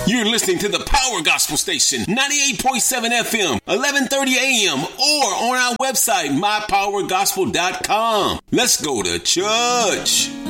You're listening to the Power Gospel Station, 98.7 FM, 11:30 a.m., or on our website, mypowergospel.com. Let's go to church.